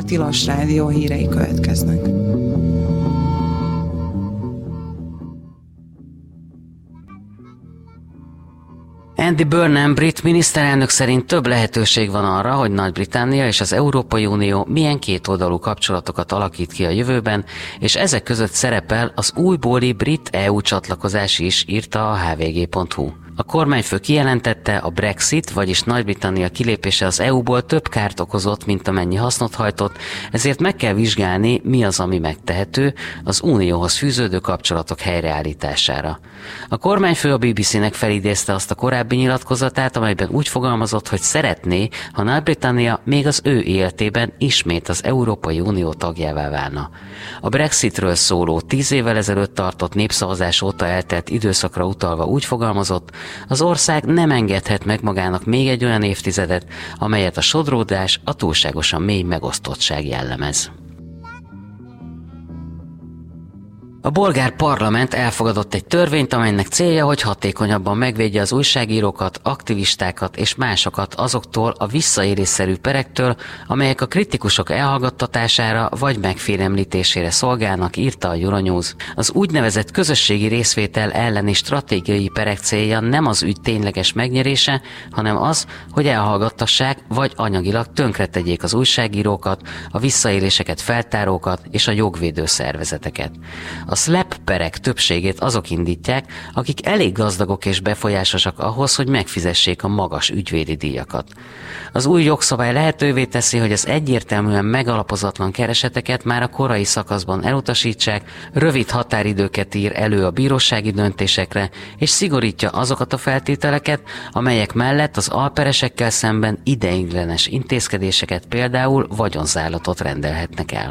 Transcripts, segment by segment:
Tilos Rádió hírei következnek. Andy Burnham brit miniszterelnök szerint több lehetőség van arra, hogy Nagy-Britannia és az Európai Unió milyen kétoldalú kapcsolatokat alakít ki a jövőben, és ezek között szerepel az újbóli brit EU csatlakozás is, írta a hvg.hu. A kormányfő kijelentette, a Brexit, vagyis Nagy-Britannia kilépése az EU-ból több kárt okozott, mint amennyi hasznot hajtott, ezért meg kell vizsgálni, mi az, ami megtehető az unióhoz fűződő kapcsolatok helyreállítására. A kormányfő a BBC-nek felidézte azt a korábbi nyilatkozatát, amelyben úgy fogalmazott, hogy szeretné, ha Nagy-Britannia még az ő életében ismét az Európai Unió tagjává válna. A Brexitről szóló 10 évvel ezelőtt tartott népszavazás óta eltelt időszakra utalva úgy fogalmazott, az ország nem engedhet meg magának még egy olyan évtizedet, amelyet a sodródás, a túlságosan mély megosztottság jellemez. A bolgár parlament elfogadott egy törvényt, amelynek célja, hogy hatékonyabban megvédje az újságírókat, aktivistákat és másokat azoktól a visszaélésszerű perektől, amelyek a kritikusok elhallgattatására vagy megfélemlítésére szolgálnak, írta a Euronews. Az úgynevezett közösségi részvétel elleni stratégiai perek célja nem az ügy tényleges megnyerése, hanem az, hogy elhallgattassák vagy anyagilag tönkretegyék az újságírókat, a visszaéléseket feltárókat és a jogvédő szervezeteket. A SLAPP perek többségét azok indítják, akik elég gazdagok és befolyásosak ahhoz, hogy megfizessék a magas ügyvédi díjakat. Az új jogszabály lehetővé teszi, hogy az egyértelműen megalapozatlan kereseteket már a korai szakaszban elutasítsák, rövid határidőket ír elő a bírósági döntésekre, és szigorítja azokat a feltételeket, amelyek mellett az alperesekkel szemben ideiglenes intézkedéseket, például vagyonzárlatot rendelhetnek el.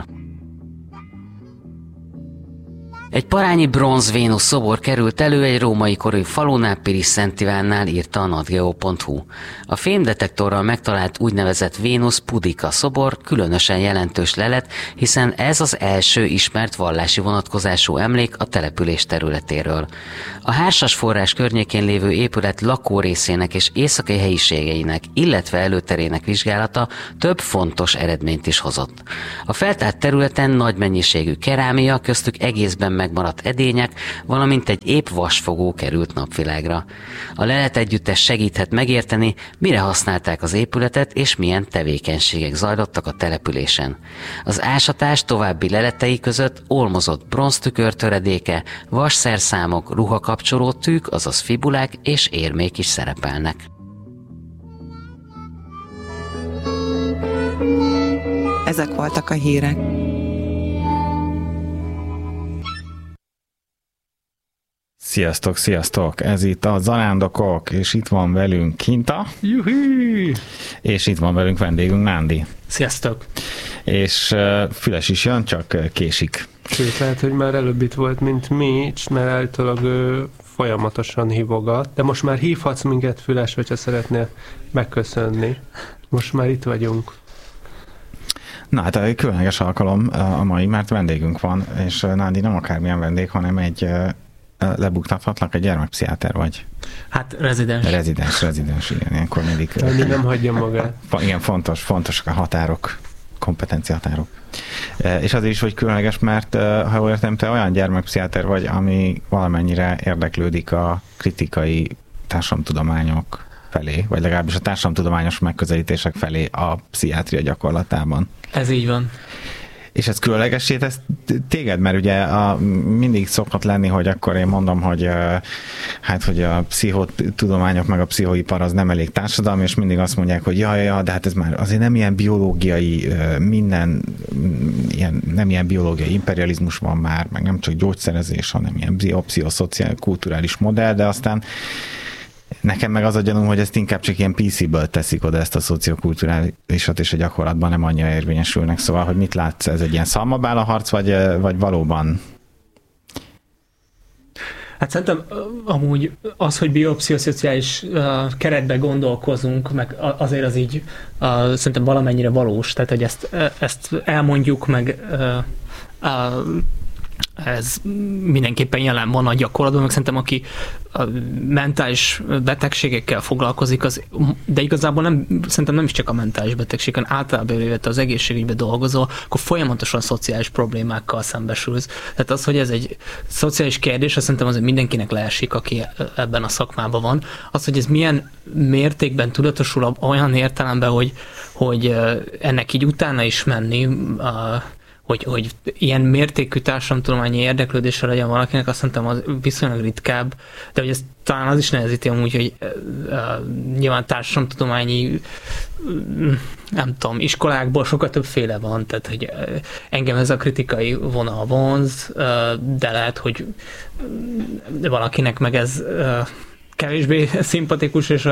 Egy parányi bronz Vénusz szobor került elő egy római korú falunál, Piris Szent Ivánnál, írta a natgeo.hu. A fémdetektorral megtalált úgynevezett Vénusz Pudica szobor különösen jelentős lelet, hiszen ez az első ismert vallási vonatkozású emlék a település területéről. A Hársas forrás környékén lévő épület lakórészének és északi helyiségeinek, illetve előterének vizsgálata több fontos eredményt is hozott. A feltárt területen nagy mennyiségű kerámia, köztük egészben megmaradt edények, valamint egy épp vasfogó került napvilágra. A lelet együttes segíthet megérteni, mire használták az épületet és milyen tevékenységek zajlottak a településen. Az ásatás további leletei között olmozott bronztükör töredéke, vasszerszámok, ruhakapcsoló tűk, azaz fibulák és érmék is szerepelnek. Ezek voltak a hírek. Sziasztok, sziasztok! Ez itt a Zarándokok, és itt van velünk Kinta. Juhú! És itt van velünk vendégünk Nándi. Sziasztok! És Füles is jön, csak késik. Sőt, lehet, hogy már előbb itt volt, mint mi, mert állítólag ő folyamatosan hívogat. De most már hívhatsz minket, Füles, hogyha szeretnél megköszönni. Most már itt vagyunk. Na hát egy különleges alkalom a mai, mert vendégünk van, és Nándi nem akármilyen vendég, hanem egy lebuktathatlak, egy gyermekpszichiáter vagy. Hát rezidens. Rezidens, igen, ilyenkor mindig. Nem hagyja magát. Igen, fontosak a határok, kompetenciahatárok. És azért is, hogy különleges, mert ha jól értem, te olyan gyermekpszichiáter vagy, ami valamennyire érdeklődik a kritikai társadalomtudományok felé, vagy legalábbis a társadalomtudományos megközelítések felé a pszichiátria gyakorlatában. Ez így van. És ez különlegessé tesz téged, mert ugye mindig szokott lenni, hogy akkor én mondom, hogy hogy a pszichotudományok meg a pszichoipar az nem elég társadalmi, és mindig azt mondják, hogy ja, de hát ez már azért nem ilyen biológiai, nem ilyen biológiai imperializmus van már, meg nem csak gyógyszerezés, hanem ilyen pszichoszociális, kulturális modell, de aztán nekem meg az a gyanúm, hogy ezt inkább csak ilyen PC-ből teszik oda, ezt a szociokulturálisat, és a gyakorlatban nem annyira érvényesülnek. Szóval, hogy mit látsz, ez egy ilyen szalmabálaharc, vagy valóban? Hát szerintem amúgy az, hogy biopszichoszociális keretben gondolkozunk, meg azért az így szerintem valamennyire valós, tehát hogy ezt elmondjuk, meg ez mindenképpen jelen van a gyakorlatban, meg szerintem aki a mentális betegségekkel foglalkozik, de igazából szerintem nem is csak a mentális betegségen, általában véve az egészségügyben dolgozol, akkor folyamatosan szociális problémákkal szembesülsz. Tehát az, hogy ez egy szociális kérdés, azt szerintem azért mindenkinek leesik, aki ebben a szakmában van. Az, hogy ez milyen mértékben tudatosul olyan értelemben, hogy ennek így utána is menni, hogy ilyen mértékű társadalomtudományi érdeklődésre legyen valakinek, azt szerintem az viszonylag ritkább, de hogy ez talán az is nehezíti amúgy, hogy nyilván társadalomtudományi nem tudom, iskolákból sokkal többféle van, tehát hogy engem ez a kritikai vonal vonz, de lehet, hogy valakinek meg ez kevésbé szimpatikus, és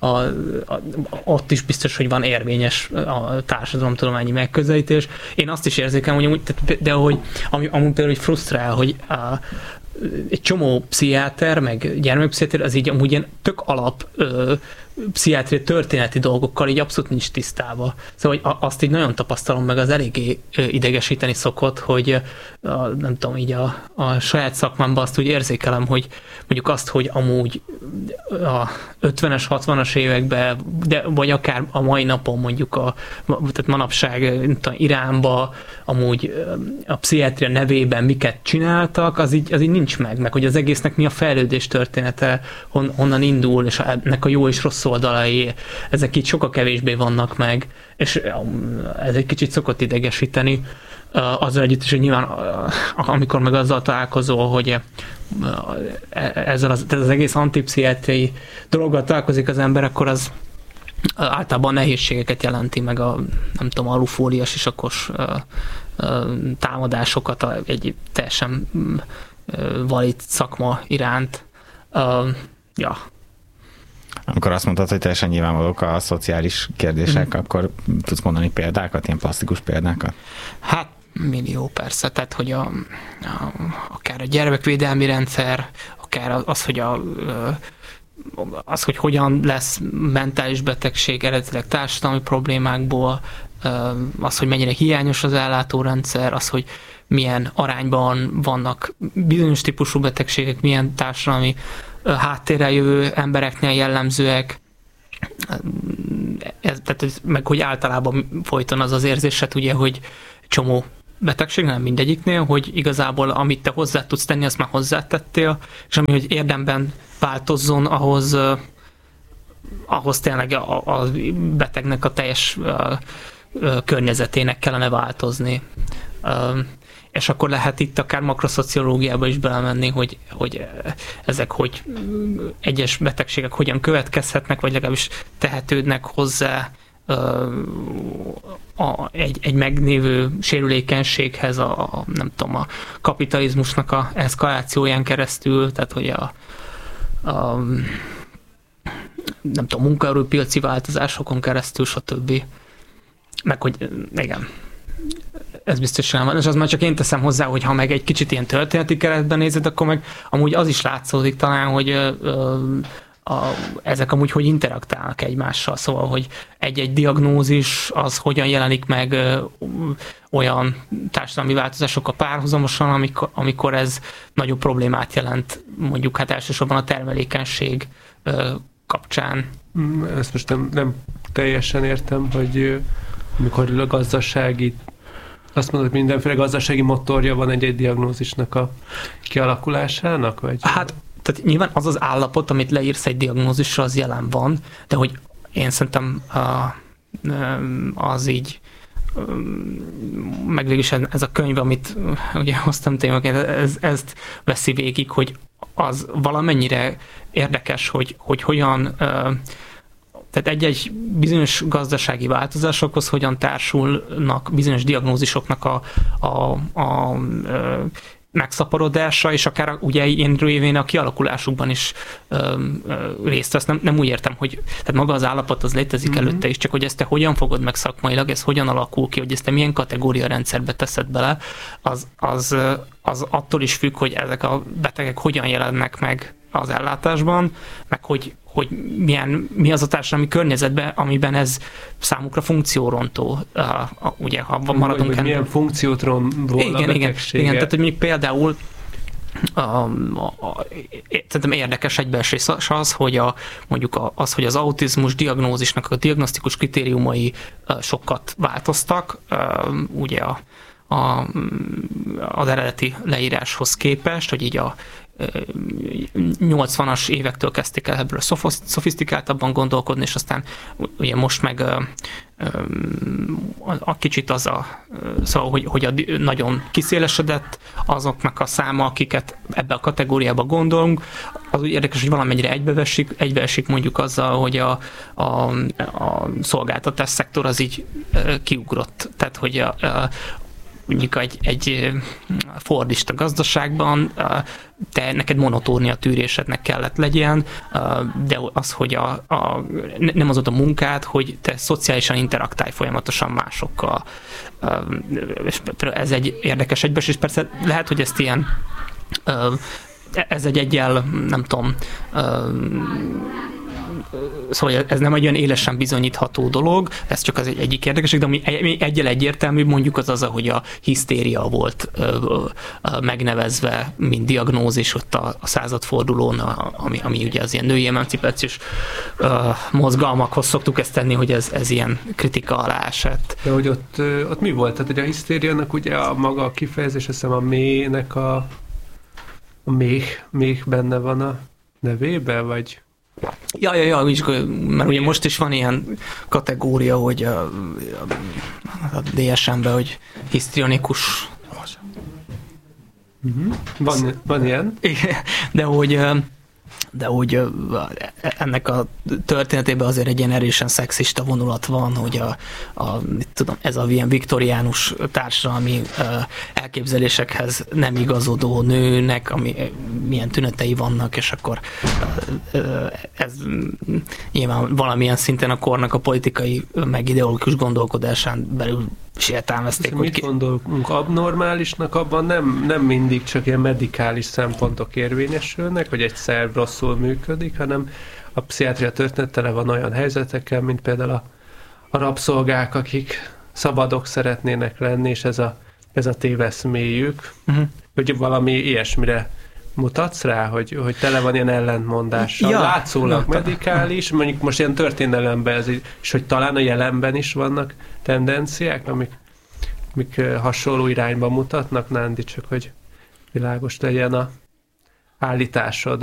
ott is biztos, hogy van érvényes a társadalomtudományi megközelítés. Én azt is érzékelem, hogy ami például hogy frusztrál, hogy egy csomó pszichiáter, meg gyermekpszichiáter, az így amúgy ilyen tök alap pszichiátria történeti dolgokkal így abszolút nincs tisztában. Szóval hogy azt így nagyon tapasztalom, meg az eléggé idegesíteni szokott, hogy nem tudom, így a saját szakmámban azt úgy érzékelem, hogy mondjuk azt, hogy amúgy a 50-es, 60-as években, vagy akár a mai napon mondjuk tehát manapság Iránba amúgy a pszichiátria nevében miket csináltak, az így nincs meg hogy az egésznek mi a fejlődés története, honnan indul, és ennek a jó és rossz oldalai, ezek így sokkal kevésbé vannak meg, és ez egy kicsit szokott idegesíteni. Azzal együtt is, hogy nyilván amikor meg azzal találkozol, hogy ezzel az egész antipszichiátriai dologgal találkozik az ember, akkor az általában nehézségeket jelenti, meg nem tudom, alufóliás isakos támadásokat egy teljesen valid szakma iránt. Ja. Amikor azt mondtad, hogy teljesen nyilvánvalók a szociális kérdések, akkor tudsz mondani példákat, ilyen plastikus példákat? Hát millió persze, tehát hogy akár a gyermekvédelmi rendszer, akár az, hogy hogyan lesz mentális betegség eredetileg társadalmi problémákból, az, hogy mennyire hiányos az ellátórendszer, az, hogy milyen arányban vannak bizonyos típusú betegségek, milyen társadalmi háttérrel jövő embereknél jellemzőek, tehát meg hogy általában folyton az érzésed, ugye, hogy csomó betegség, nem mindegyiknél, hogy igazából amit te hozzá tudsz tenni, azt már hozzátettél, és ami, hogy érdemben változzon, ahhoz tényleg a betegnek a teljes környezetének kellene változni. És akkor lehet itt akár makroszociológiába is belemenni, hogy ezek, hogy egyes betegségek hogyan következhetnek, vagy legalábbis tehetődnek hozzá egy megnévő sérülékenységhez, nem tudom, a kapitalizmusnak a eszkalációján keresztül, tehát hogy nem tudom, munkaerőpiaci változásokon keresztül, stb. Meg hogy igen, ez biztos nem van, és az már csak én teszem hozzá, hogy ha meg egy kicsit ilyen történeti keretben nézed, akkor meg amúgy az is látszódik talán, hogy ezek amúgy hogy interaktálnak egymással, szóval, hogy egy diagnózis az hogyan jelenik meg olyan társadalmi változásokkal párhuzamosan, amikor ez nagyobb problémát jelent, mondjuk hát elsősorban a termelékenység kapcsán. Ezt most nem teljesen értem, hogy amikor a gazdasági, azt mondod, hogy mindenféle gazdasági motorja van egy diagnózisnak a kialakulásának? Vagy? Hát, tehát nyilván az az állapot, amit leírsz egy diagnózisra, az jelen van, de hogy én szerintem az így, meg végülis ez a könyv, amit ugye hoztam témaként, ezt veszi végig, hogy az valamennyire érdekes, hogy hogyan, tehát egy bizonyos gazdasági változásokhoz hogyan társulnak bizonyos diagnózisoknak a megszaporodása, és akár ugye ilyen révén a kialakulásukban is részt vesz. Nem úgy értem, hogy tehát maga az állapot az létezik előtte is, csak hogy ezt te hogyan fogod meg szakmailag, ez hogyan alakul ki, hogy ezt te milyen kategóriarendszerbe teszed bele, az attól is függ, hogy ezek a betegek hogyan jelennek meg az ellátásban, meg hogy mi az a társadalmi környezetben, amiben ez számukra funkciórontó. Ugye, ha maradunk... Hogy milyen funkciót ron a betegsége. Igen, tehát hogy mondjuk például szerintem érdekes egybeesés az, hogy mondjuk hogy az autizmus diagnózisnak a diagnosztikus kritériumai sokat változtak, ugye az eredeti leíráshoz képest, hogy így a 80-as évektől kezdték el ebből szofisztikáltabban gondolkodni, és aztán ugye most meg a kicsit szóval, hogy nagyon kiszélesedett azoknak a száma, akiket ebbe a kategóriába gondolunk. Az úgy érdekes, hogy valamennyire egybeesik mondjuk azzal, hogy a szolgáltatás szektor az így kiugrott. Tehát, hogy mondjuk egy fordista gazdaságban te neked monotónia tűrésednek kellett legyen, de az, hogy nem az a munkát, hogy te szociálisan interaktálj folyamatosan másokkal. És ez egy érdekes egybeesés, és persze lehet, hogy ezt ilyen ez egy egyel, nem tudom, szóval ez nem egy olyan élesen bizonyítható dolog, ez csak az egyik érdekesség, de ami egyel egyértelmű mondjuk az, hogy a hisztéria volt megnevezve, mint diagnózis ott a századfordulón, ami ugye az ilyen női emancipációs mozgalmakhoz szoktuk ezt tenni, hogy ez ilyen kritika alá esett. De hogy ott mi volt? Tehát, hogy a hisztériának ugye a maga a kifejezés, azt hiszem a méhnek a méh benne van a nevébe, vagy... Ja, mert ugye most is van ilyen kategória, hogy a DSM-ben, hogy hisztrionikus. Van ilyen? Igen, de hogy ennek a történetében azért egy ilyen erősen szexista vonulat van, hogy ez a ilyen viktoriánus társadalmi elképzelésekhez nem igazodó nőnek, milyen tünetei vannak, és akkor ez nyilván valamilyen szinten a kornak a politikai meg ideológikus gondolkodásán belül is értelmezték. Mit gondolunk abnormálisnak? Abban nem mindig csak ilyen medikális szempontok érvényesülnek, hogy egy szerv rosszul működik, hanem a pszichiátria történet tele van olyan helyzetekkel, mint például a rabszolgák, akik szabadok szeretnének lenni, és ez a téveszméjük, hogy valami ilyesmire mutatsz rá, hogy tele van ilyen ellentmondással. Ja, látszólag medikális, mondjuk most ilyen történelemben, és hogy talán a jelenben is vannak tendenciák, amik hasonló irányba mutatnak, Nándi, csak hogy világos legyen a állításod.